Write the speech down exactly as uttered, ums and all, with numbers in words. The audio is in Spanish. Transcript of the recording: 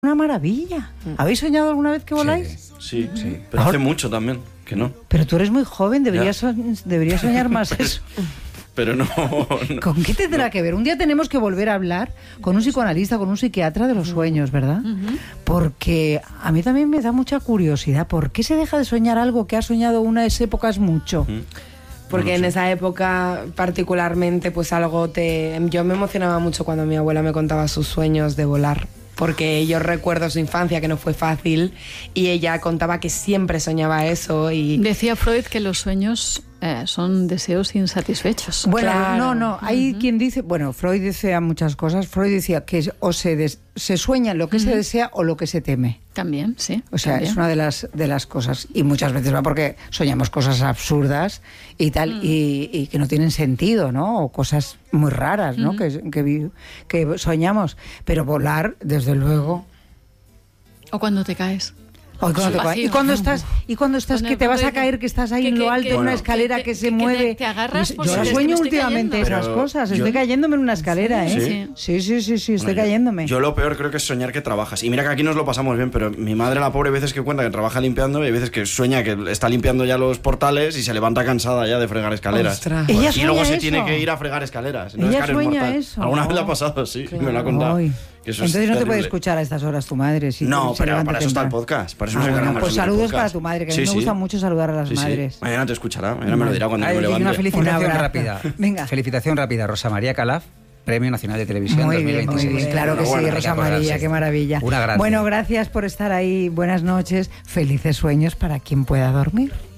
Una maravilla. ¿Habéis soñado alguna vez que voláis? Sí, sí, sí. Pero hace mucho también, que no. Pero tú eres muy joven, deberías, so deberías soñar más pero, eso. Pero no, no. ¿Con qué tendrá no. que ver? Un día tenemos que volver a hablar con un psicoanalista, con un psiquiatra de los sueños, ¿verdad? Uh-huh. Porque a mí también me da mucha curiosidad. ¿Por qué se deja de soñar algo que ha soñado unas épocas mucho? Uh-huh. Porque no, no en sé. esa época particularmente pues algo te... Yo me emocionaba mucho cuando mi abuela me contaba sus sueños de volar, porque yo recuerdo su infancia que no fue fácil y ella contaba que siempre soñaba eso. Y decía Freud que los sueños eh, son deseos insatisfechos. Bueno, claro. no, no, hay uh-huh. quien dice, bueno, Freud decía muchas cosas. Freud decía que o se, des, se sueña lo que uh-huh. se desea o lo que se teme. También, sí. O sea, también. es una de las de las cosas, y muchas veces va porque soñamos cosas absurdas y tal, uh-huh. y, y que no tienen sentido, ¿no? O cosas muy raras, ¿no? Uh-huh. que, que, que soñamos. Pero volar, desde luego. O cuando te caes. O cuando te caes. Y cuando estás, y cuando estás cuando que te vas a caer, que estás ahí que, en lo alto, que, en una escalera que, que, que se que mueve. Te, te agarras por yo si sueño últimamente esas cosas. Yo, estoy cayéndome en una escalera, ¿eh? ¿Sí? Sí, sí, sí, sí, estoy bueno, cayéndome. Yo, yo lo peor creo que es soñar que trabajas. Y mira que aquí nos lo pasamos bien, pero mi madre, la pobre, veces que cuenta que trabaja limpiando y hay veces que sueña que está limpiando ya los portales y se levanta cansada ya de fregar escaleras. Ostras. Pues, ¿Ella y luego se eso? tiene que ir a fregar escaleras. ¿Ella no es sueña mortal. eso? Alguna oh. vez le ha pasado, sí, claro. me lo ha contado. Entonces no te puede escuchar a estas horas tu madre. Si no, pero para eso temprano. está el podcast. Para eso ah, se bueno, graba pues saludos para tu madre, que sí, a mí me gusta sí. mucho saludar a las sí, madres. Sí. Mañana te escuchará, mañana me lo dirá cuando Ay, me levante. Una felicitación una rápida. Venga. Felicitación rápida, Rosa María Calaf, Premio Nacional de Televisión muy dos mil veintiséis. Bien, muy bien, claro que sí, Rosa María, qué maravilla. Una gran. Bueno, gracias por estar ahí. Buenas noches. Felices sueños para quien pueda dormir.